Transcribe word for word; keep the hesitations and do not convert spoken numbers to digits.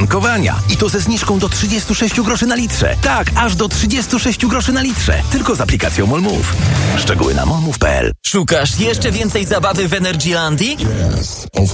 tankowania. I to ze zniżką do trzydzieści sześć groszy na litrze. Tak, aż do trzydzieści sześć groszy na litrze. Tylko z aplikacją MOLMOV. Szczegóły na molmove kropka p l. Szukasz jeszcze więcej zabawy w Energylandii?